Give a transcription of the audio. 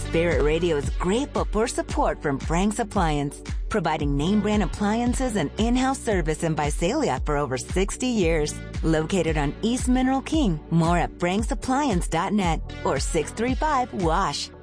Spirit Radio is grateful for support from Frank's Appliance, providing name brand appliances and in-house service in Visalia for over 60 years. Located on East Mineral King. More at franksappliance.net or 635-WASH.